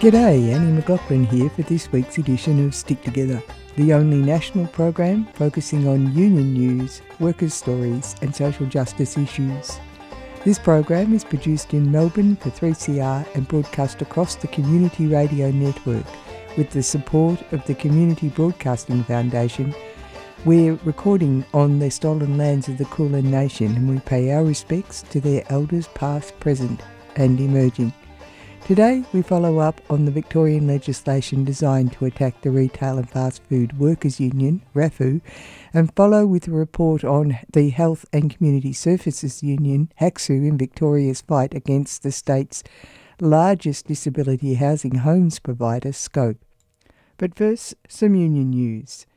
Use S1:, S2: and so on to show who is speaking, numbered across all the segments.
S1: G'day, Annie McLaughlin here for this week's edition of Stick Together, the only national program focusing on union news, workers' stories and social justice issues. This program is produced in Melbourne for 3CR and broadcast across the Community Radio Network with the support of the Community Broadcasting Foundation. We're recording on the stolen lands of the Kulin Nation and we pay our respects to their elders past, present and emerging. Today we follow up on the Victorian legislation designed to attack the Retail and Fast Food Workers Union, RAFU, and follow with a report on the Health and Community Services Union, HACSU, in Victoria's fight against the state's largest disability housing homes provider, Scope. But first, some union news.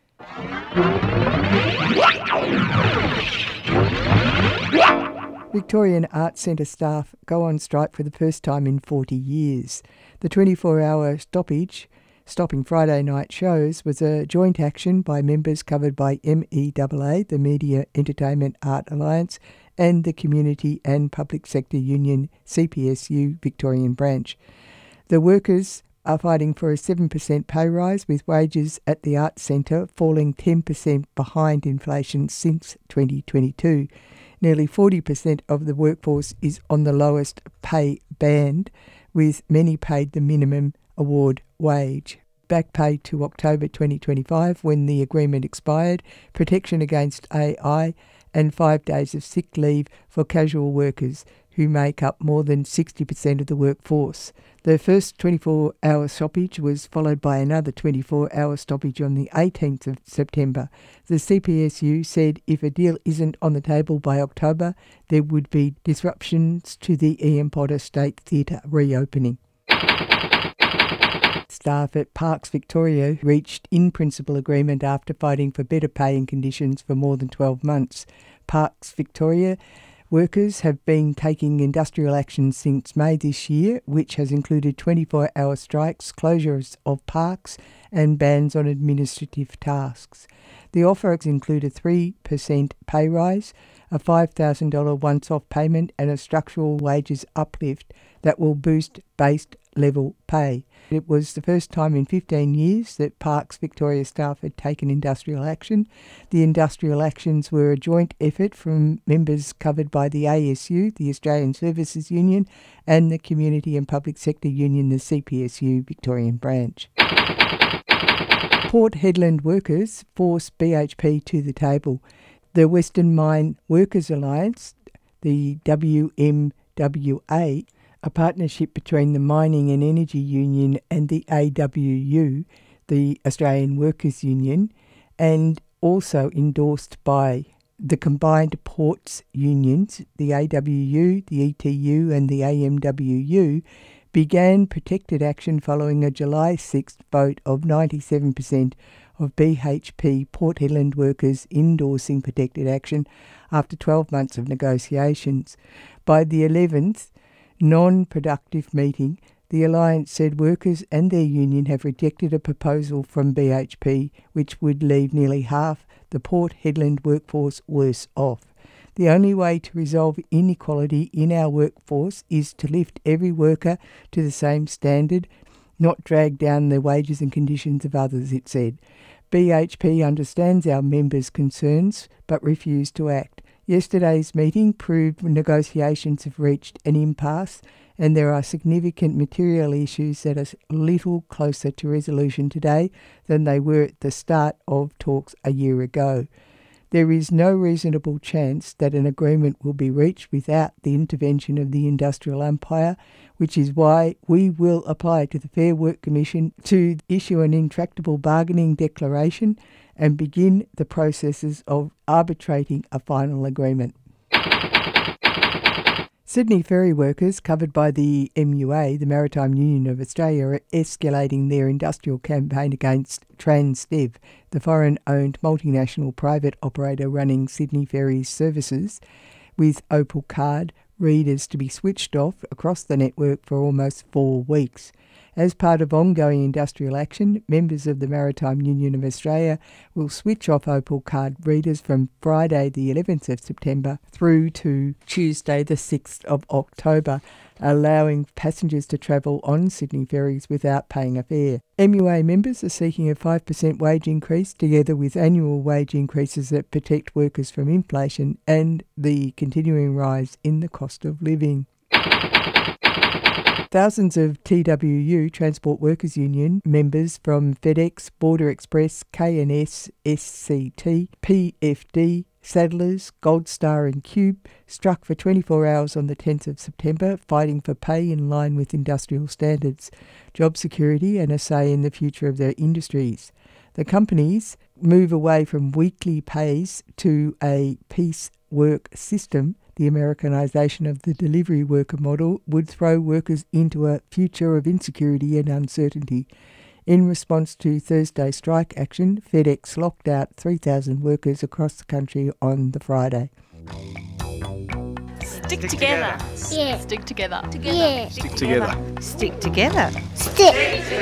S1: Victorian Arts Centre staff go on strike for the first time in 40 years. The 24-hour stopping Friday night shows, was a joint action by members covered by MEAA, the Media Entertainment Art Alliance, and the Community and Public Sector Union CPSU Victorian branch. The workers are fighting for a 7% pay rise, with wages at the Arts Centre falling 10% behind inflation since 2022. Nearly 40% of the workforce is on the lowest pay band, with many paid the minimum award wage. Back pay to October 2025 when the agreement expired, protection against AI and 5 days of sick leave for casual workers who make up more than 60% of the workforce. The first 24-hour stoppage was followed by another 24-hour stoppage on the 18th of September. The CPSU said if a deal isn't on the table by October, there would be disruptions to the Ian Potter State Theatre reopening. Staff at Parks Victoria reached in-principle agreement after fighting for better pay and conditions for more than 12 months. Parks Victoria workers have been taking industrial action since May this year, which has included 24-hour strikes, closures of parks and bans on administrative tasks. The offers include a 3% pay rise, a $5,000 once-off payment and a structural wages uplift that will boost base level pay. It was the first time in 15 years that Parks Victoria staff had taken industrial action. The industrial actions were a joint effort from members covered by the ASU, the Australian Services Union, and the Community and Public Sector Union, the CPSU Victorian branch. Port Hedland workers force BHP to the table. The Western Mine Workers Alliance, the WMWA, a partnership between the Mining and Energy Union and the AWU, the Australian Workers Union, and also endorsed by the combined ports unions, the AWU, the ETU and the AMWU, began protected action following a July 6th vote of 97% of BHP Port Hedland workers endorsing protected action after 12 months of negotiations. By the 11th non-productive meeting, the Alliance said workers and their union have rejected a proposal from BHP which would leave nearly half the Port Hedland workforce worse off. The only way to resolve inequality in our workforce is to lift every worker to the same standard, not drag down the wages and conditions of others, it said. BHP understands our members' concerns but refused to act. Yesterday's meeting proved negotiations have reached an impasse and there are significant material issues that are little closer to resolution today than they were at the start of talks a year ago. There is no reasonable chance that an agreement will be reached without the intervention of the industrial umpire, which is why we will apply to the Fair Work Commission to issue an intractable bargaining declaration and begin the processes of arbitrating a final agreement. Sydney ferry workers covered by the MUA, the Maritime Union of Australia, are escalating their industrial campaign against Transdev, the foreign-owned multinational private operator running Sydney Ferries services, with Opal Card readers to be switched off across the network for almost 4 weeks. As part of ongoing industrial action, members of the Maritime Union of Australia will switch off Opal card readers from Friday the 11th of September through to Tuesday the 6th of October, allowing passengers to travel on Sydney ferries without paying a fare. MUA members are seeking a 5% wage increase, together with annual wage increases that protect workers from inflation and the continuing rise in the cost of living. Thousands of TWU, Transport Workers Union, members from FedEx, Border Express, KNS, SCT, PFD, Saddlers, Gold Star and Cube struck for 24 hours on the 10th of September, fighting for pay in line with industrial standards, job security and a say in the future of their industries. The companies move away from weekly pays to a piece work system. The Americanisation of the delivery worker model would throw workers into a future of insecurity and uncertainty. In response to Thursday's strike action, FedEx locked out 3,000 workers across the country on the Friday.
S2: Stick together.
S3: Yeah.
S2: Stick together.
S3: Yeah.
S4: Stick together.
S5: Stick together.
S3: Stick.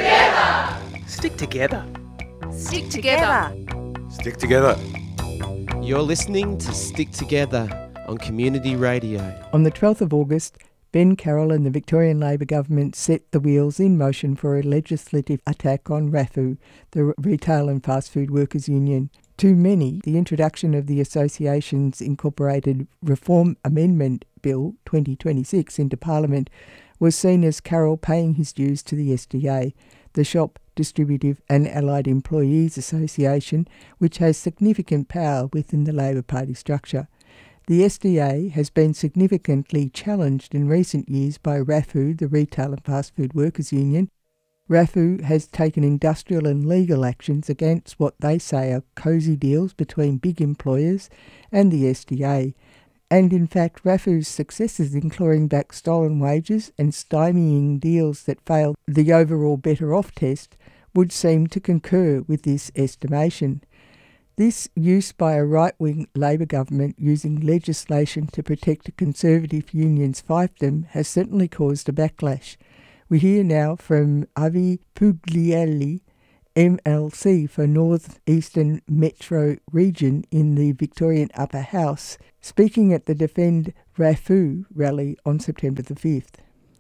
S4: Stick together.
S2: Stick together.
S4: Stick together.
S6: You're listening to Stick Together on Community Radio.
S1: On the 12th of August, Ben Carroll and the Victorian Labor government set the wheels in motion for a legislative attack on RAFU, the Retail and Fast Food Workers Union. To many, the introduction of the Association's Incorporated Reform Amendment Bill 2026 into Parliament was seen as Carroll paying his dues to the SDA, the Shop, Distributive and Allied Employees Association, which has significant power within the Labor Party structure. The SDA has been significantly challenged in recent years by RAFU, the Retail and Fast Food Workers Union. RAFU has taken industrial and legal actions against what they say are cosy deals between big employers and the SDA. And in fact, RAFU's successes in clawing back stolen wages and stymieing deals that failed the overall better off test would seem to concur with this estimation. This use by a right-wing Labor government using legislation to protect a Conservative union's fiefdom has certainly caused a backlash. We hear now from Avi Puglielli, MLC for North Eastern Metro Region in the Victorian Upper House, speaking at the Defend RAFU rally on September the 5th.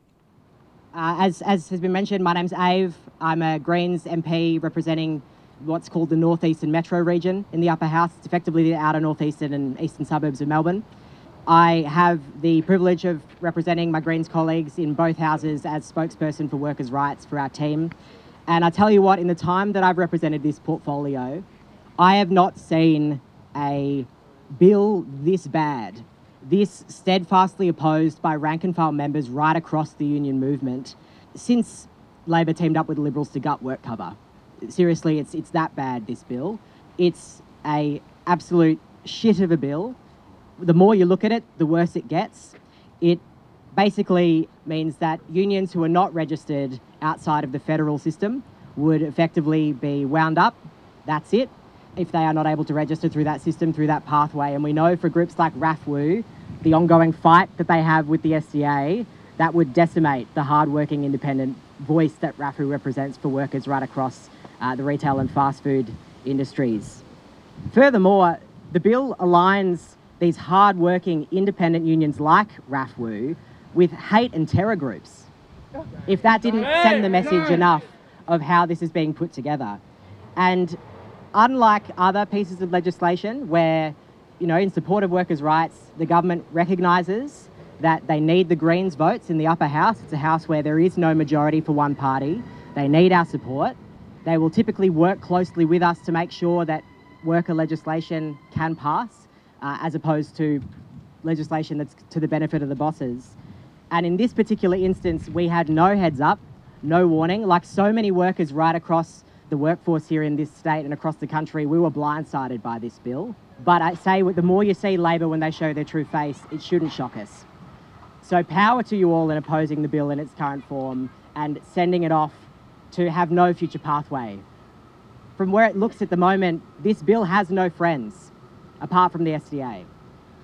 S5: As has been mentioned, my name's Ave. I'm a Greens MP representing what's called the North Eastern Metro Region in the Upper House. It's effectively the outer northeastern and eastern suburbs of Melbourne. I have the privilege of representing my Greens colleagues in both houses as spokesperson for workers' rights for our team. And I tell you what, in the time that I've represented this portfolio, I have not seen a bill this bad, this steadfastly opposed by rank and file members right across the union movement since Labor teamed up with the Liberals to gut work cover. Seriously, it's that bad, this bill. It's a absolute shit of a bill. The more you look at it, the worse it gets. It basically means that unions who are not registered outside of the federal system would effectively be wound up. That's it. If they are not able to register through that system, through that pathway. And we know for groups like RAFU, the ongoing fight that they have with the SDA, that would decimate the hard-working independent voice that RAFU represents for workers right across the retail and fast food industries. Furthermore, the bill aligns these hard-working independent unions like RAFU with hate and terror groups. If that didn't send the message enough of how this is being put together. And unlike other pieces of legislation where, in support of workers' rights, the government recognises that they need the Greens votes in the upper house. It's a house where there is no majority for one party. They need our support. They will typically work closely with us to make sure that worker legislation can pass, as opposed to legislation that's to the benefit of the bosses. And in this particular instance, we had no heads up, no warning. Like so many workers right across the workforce here in this state and across the country, we were blindsided by this bill. But I say, the more you see Labor when they show their true face, it shouldn't shock us. So power to you all in opposing the bill in its current form and sending it off to have no future pathway. From where it looks at the moment, this bill has no friends, apart from the SDA.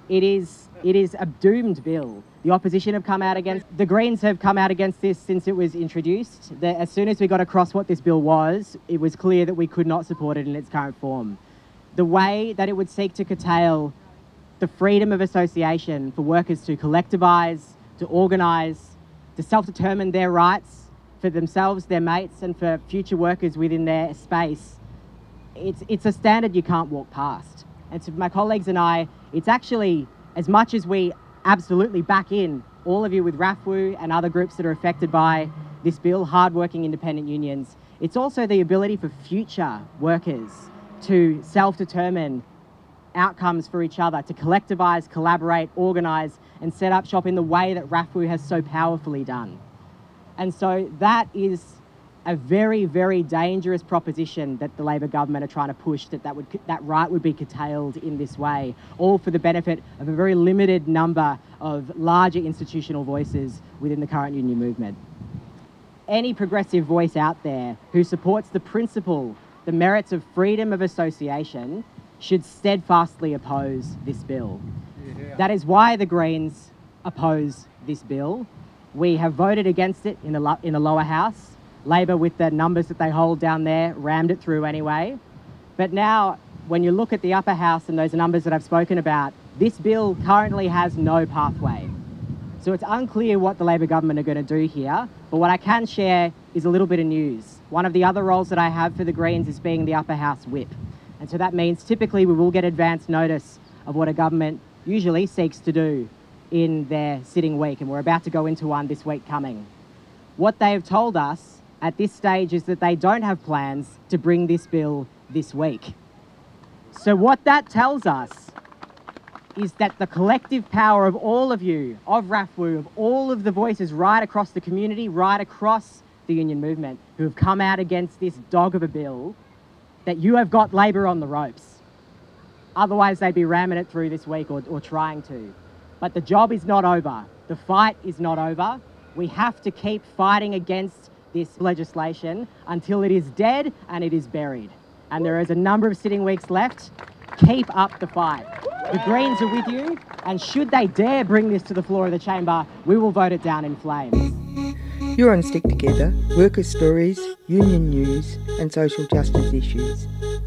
S5: It is a doomed bill. The opposition have come out against, the Greens have come out against this since it was introduced. As soon as we got across what this bill was, it was clear that we could not support it in its current form. The way that it would seek to curtail the freedom of association for workers to collectivise, to organise, to self-determine their rights for themselves, their mates, and for future workers within their space, it's a standard you can't walk past. And to my colleagues and I, it's actually, as much as we absolutely back in all of you with RAFWU and other groups that are affected by this bill, hard-working independent unions, it's also the ability for future workers to self-determine outcomes for each other, to collectivise, collaborate, organise and set up shop in the way that RAFWU has so powerfully done. And so that is a very, very dangerous proposition that the Labor government are trying to push, that right would be curtailed in this way, all for the benefit of a very limited number of larger institutional voices within the current union movement. Any progressive voice out there who supports the principle, the merits of freedom of association, should steadfastly oppose this bill. Yeah. That is why the Greens oppose this bill. We have voted against it in the lower house. Labor, with the numbers that they hold down there, rammed it through anyway. But now, when you look at the upper house and those numbers that I've spoken about, this bill currently has no pathway. So it's unclear what the Labor government are going to do here, but what I can share is a little bit of news. One of the other roles that I have for the Greens is being the upper house whip. And so that means typically we will get advance notice of what a government usually seeks to do in their sitting week, and we're about to go into one this week coming. What they have told us at this stage is that they don't have plans to bring this bill this week. So what that tells us is that the collective power of all of you, of RAFWU, of all of the voices right across the community, right across the union movement, who have come out against this dog of a bill, that you have got Labor on the ropes. Otherwise they'd be ramming it through this week or trying to. But the job is not over. The fight is not over. We have to keep fighting against this legislation until it is dead and it is buried. And there is a number of sitting weeks left. Keep up the fight. The Greens are with you, and should they dare bring this to the floor of the chamber, we will vote it down in flames.
S1: You're on Stick Together, workers' stories, union news and social justice issues.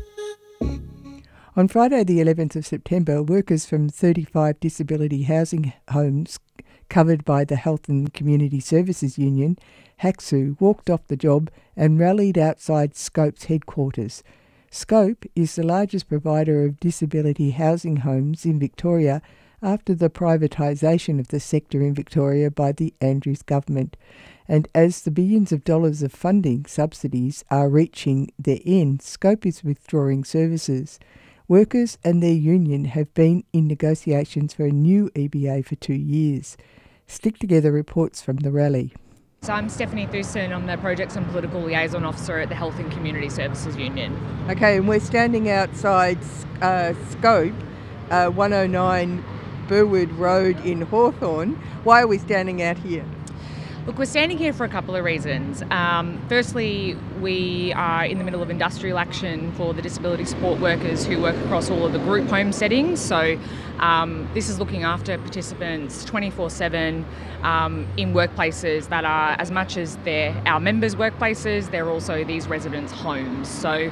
S1: On Friday the 11th of September, workers from 35 disability housing homes covered by the Health and Community Services Union, HACSU, walked off the job and rallied outside Scope's headquarters. Scope is the largest provider of disability housing homes in Victoria after the privatisation of the sector in Victoria by the Andrews government. And as the billions of dollars of funding subsidies are reaching their end, Scope is withdrawing services. Workers and their union have been in negotiations for a new EBA for 2 years. Stick Together reports from the rally.
S3: So I'm Stephanie Thuson, I'm the Projects and Political Liaison Officer at the Health and Community Services Union.
S1: Okay, and we're standing outside Scope, 109 Burwood Road in Hawthorn. Why are we standing out here?
S3: Look, we're standing here for a couple of reasons. Firstly, we are in the middle of industrial action for the disability support workers who work across all of the group home settings. So this is looking after participants 24/7 in workplaces that are, as much as they're our members' workplaces, they're also these residents' homes. So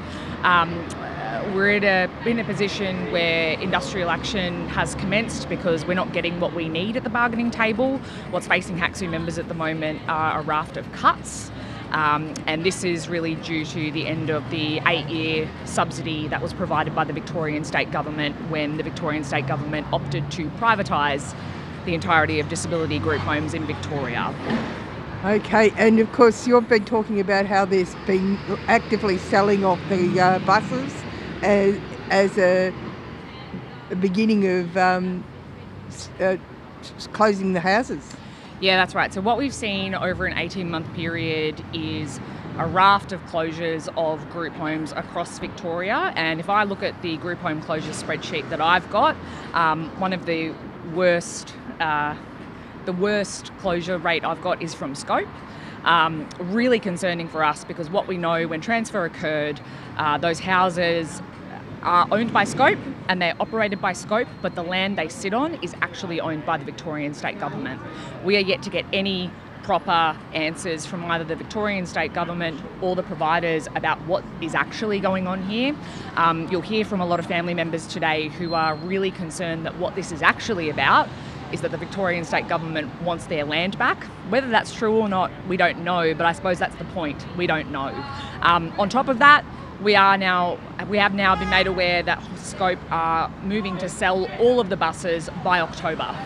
S3: we're in a position where industrial action has commenced because we're not getting what we need at the bargaining table. What's facing HACSU members at the moment are a raft of cuts. And this is really due to the end of the 8-year subsidy that was provided by the Victorian State Government when the Victorian State Government opted to privatise the entirety of disability group homes in Victoria.
S1: Okay, and of course you've been talking about how there's been actively selling off the buses as a beginning of closing the houses.
S3: Yeah, that's right. So what we've seen over an 18-month period is a raft of closures of group homes across Victoria. And if I look at the group home closure spreadsheet that I've got, one of the worst closure rate I've got is from Scope. Really concerning for us because what we know when transfer occurred, those houses are owned by Scope and they're operated by Scope, but the land they sit on is actually owned by the Victorian State Government. We are yet to get any proper answers from either the Victorian State Government or the providers about what is actually going on here. You'll hear from a lot of family members today who are really concerned that what this is actually about is that the Victorian State Government wants their land back. Whether that's true or not, we don't know, but I suppose that's the point. We don't know. On top of that, we have now been made aware that Scope are moving to sell all of the buses by October.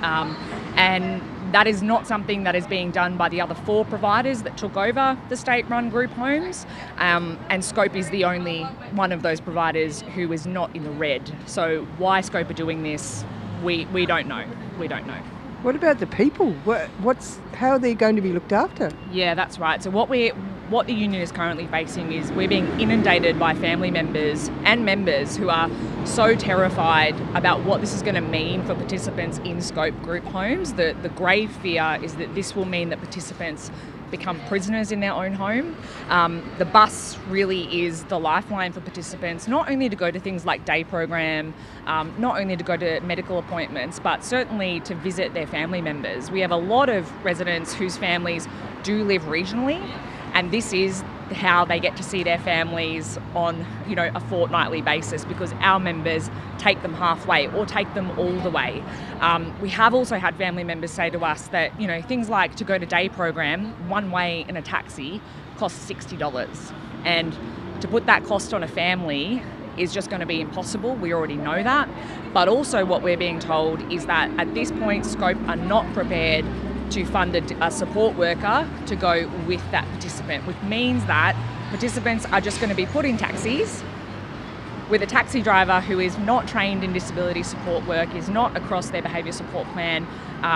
S3: And that is not something that is being done by the other 4 providers that took over the state-run group homes. And Scope is the only one of those providers who is not in the red. So why Scope are doing this, we don't know. We don't know.
S1: What about the people? How are they going to be looked after?
S3: Yeah, that's right. So what the union is currently facing is we're being inundated by family members and members who are so terrified about what this is going to mean for participants in Scope group homes. The grave fear is that this will mean that participants become prisoners in their own home. The bus really is the lifeline for participants, not only to go to things like day program, not only to go to medical appointments, but certainly to visit their family members. We have a lot of residents whose families do live regionally, and this is how they get to see their families on, a fortnightly basis, because our members take them halfway or take them all the way. We have also had family members say to us that, things like to go to day program one way in a taxi costs $60. And to put that cost on a family is just going to be impossible. We already know that. But also what we're being told is that at this point, Scope are not prepared to fund a support worker to go with that participant, which means that participants are just going to be put in taxis with a taxi driver who is not trained in disability support work, is not across their behaviour support plan.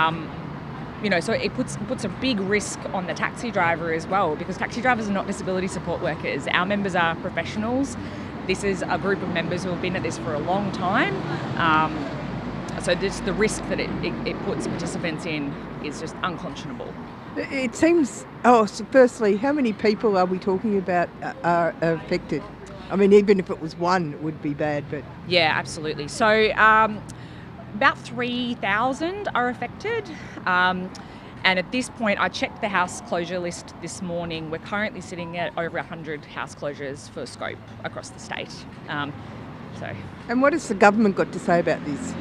S3: So it puts a big risk on the taxi driver as well, because taxi drivers are not disability support workers. Our members are professionals. This is a group of members who have been at this for a long time. So the risk that it puts participants in is just unconscionable.
S1: It seems, so firstly, how many people are we talking about are affected? I mean, even if it was one, it would be bad, but...
S3: Yeah, absolutely. So about 3,000 are affected. And at this point, I checked the house closure list this morning. We're currently sitting at over 100 house closures for Scope across the state.
S1: And what has the government got to say about this?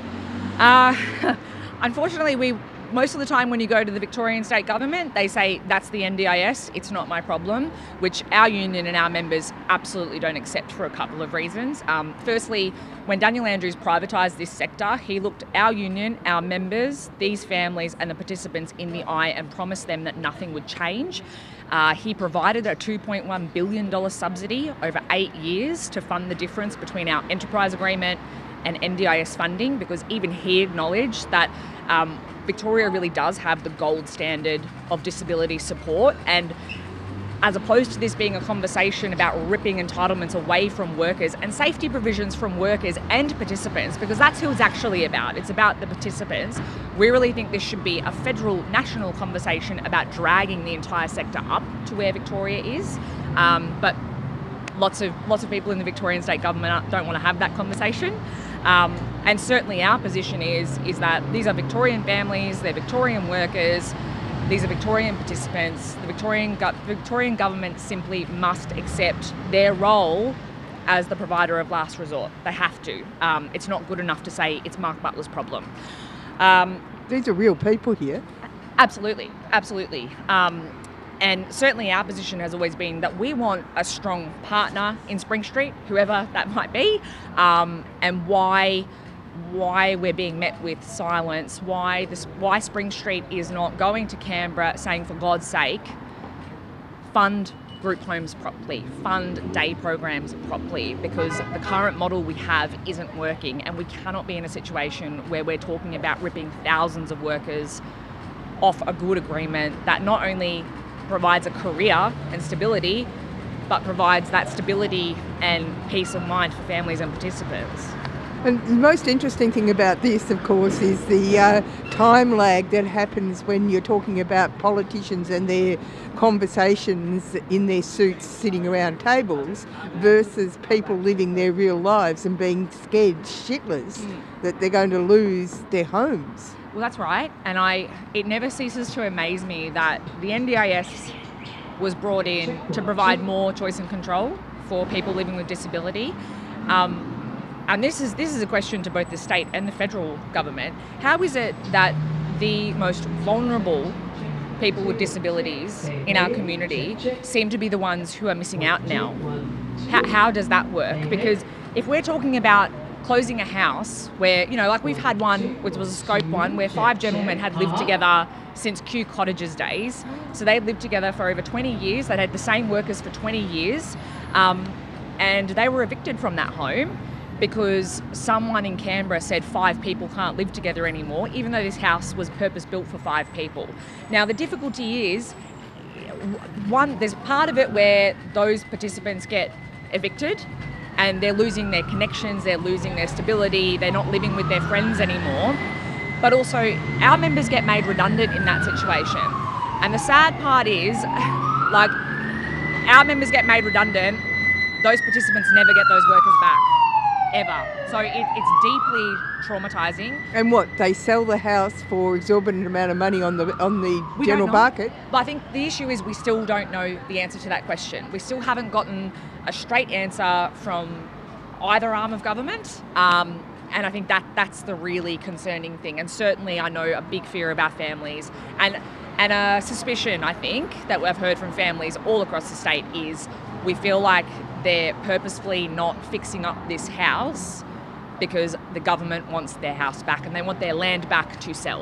S3: Unfortunately, most of the time when you go to the Victorian State Government, they say that's the NDIS, it's not my problem, which our union and our members absolutely don't accept for a couple of reasons. Firstly, when Daniel Andrews privatised this sector, he looked our union, our members, these families and the participants in the eye and promised them that nothing would change. He provided a $2.1 billion subsidy over 8 years to fund the difference between our enterprise agreement and NDIS funding, because even he acknowledged that Victoria really does have the gold standard of disability support, and as opposed to this being a conversation about ripping entitlements away from workers and safety provisions from workers and participants, because that's who it's actually about. It's about the participants. We really think this should be a federal, national conversation about dragging the entire sector up to where Victoria is. But lots of people in the Victorian State Government don't want to have that conversation. And certainly our position is that these are Victorian families, they're Victorian workers, these are Victorian participants. The Victorian government simply must accept their role as the provider of last resort. They have to. It's not good enough to say it's Mark Butler's problem.
S1: These are real people here.
S3: Absolutely. And certainly our position has always been that we want a strong partner in Spring Street, whoever that might be, and why we're being met with silence, why Spring Street is not going to Canberra saying, for God's sake, fund group homes properly, fund day programs properly, because the current model we have isn't working, and we cannot be in a situation where we're talking about ripping thousands of workers off a good agreement that not only provides a career and stability, but provides that stability and peace of mind for families and participants.
S1: And the most interesting thing about this, of course, is the time lag that happens when you're talking about politicians and their conversations in their suits sitting around tables versus people living their real lives and being scared shitless that they're going to lose their homes.
S3: Well, that's right. And it never ceases to amaze me that the NDIS was brought in to provide more choice and control for people living with disability. And this is a question to both the state and the federal government. How is it that the most vulnerable people with disabilities in our community seem to be the ones who are missing out now? How does that work? Because if we're talking about closing a house where, like we've had one, which was a Scope one, where 5 gentlemen had lived together since Kew Cottages days. So they'd lived together for over 20 years. They'd had the same workers for 20 years. And they were evicted from that home because someone in Canberra said 5 people can't live together anymore, even though this house was purpose-built for 5 people. Now, the difficulty is, there's part of it where those participants get evicted and they're losing their connections, they're losing their stability, they're not living with their friends anymore. But also, our members get made redundant in that situation. And the sad part is, our members get made redundant, those participants never get those workers back. Ever. So it's deeply traumatising.
S1: And what, they sell the house for exorbitant amount of money on the general market?
S3: But I think the issue is we still don't know the answer to that question. We still haven't gotten a straight answer from either arm of government. And I think that's the really concerning thing. And certainly I know a big fear of our families and a suspicion, I think, that we've heard from families all across the state is we feel like they're purposefully not fixing up this house because the government wants their house back and they want their land back to sell.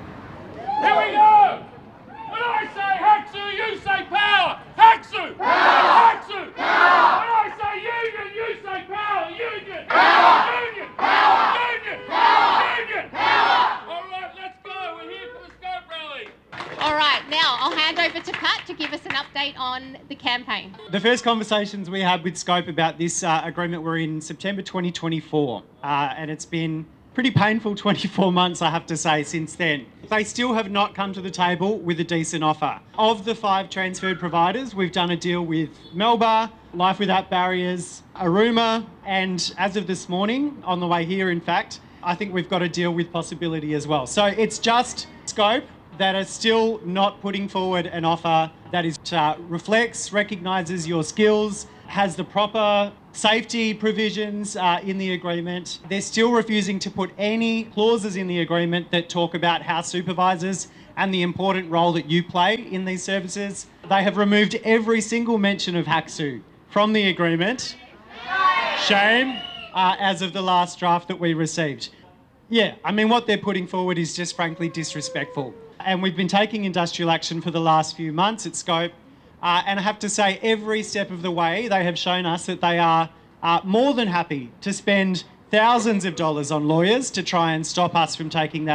S7: Here we go! When I say HACSU, you say power! HACSU! Power! HACSU! Power! When I say union, you say power! Union! Power! Union! Power! Union! Power! Union! Power! All right, let's go. We're here for the Scope rally.
S2: All right, now I'll hand over to Pat to give us an update on the campaign.
S8: The first conversations we had with Scope about this agreement were in September 2024, and it's been pretty painful 24 months, I have to say, since then. They still have not come to the table with a decent offer. Of the 5 transferred providers, we've done a deal with Melba, Life Without Barriers, Aruma, and as of this morning, on the way here, in fact, I think we've got a deal with Possibility as well. So it's just Scope that are still not putting forward an offer that is reflects, recognises your skills, has the proper safety provisions in the agreement. They're still refusing to put any clauses in the agreement that talk about house supervisors and the important role that you play in these services. They have removed every single mention of HACSU from the agreement. Shame, as of the last draft that we received. Yeah, I mean, what they're putting forward is just frankly disrespectful. And we've been taking industrial action for the last few months at Scope. And I have to say, every step of the way, they have shown us that they are more than happy to spend thousands of dollars on lawyers to try and stop us from taking that